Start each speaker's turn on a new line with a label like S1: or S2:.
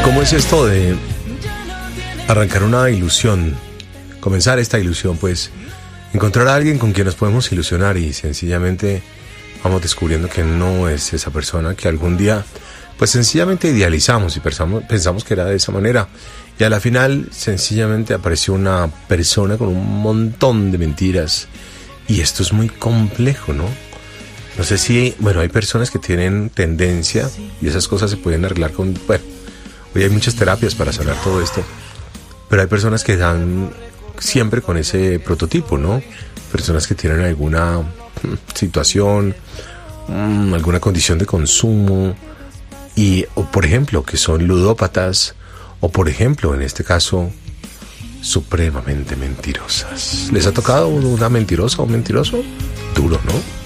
S1: ¿Cómo es esto de arrancar una ilusión? Comenzar esta ilusión, pues encontrar a alguien con quien nos podemos ilusionar y sencillamente vamos descubriendo que no es esa persona que algún día pues sencillamente idealizamos y pensamos que era de esa manera, y a la final sencillamente apareció una persona con un montón de mentiras, y esto es muy complejo, ¿no? No sé si, bueno, hay personas que tienen tendencia y esas cosas se pueden arreglar con, bueno, hoy hay muchas terapias para sanar todo esto, pero hay personas que dan siempre con ese prototipo, ¿no? Personas que tienen alguna situación, alguna condición de consumo, o por ejemplo, que son ludópatas, o por ejemplo, en este caso, supremamente mentirosas. ¿Les ha tocado una mentirosa o un mentiroso? Duro, ¿no?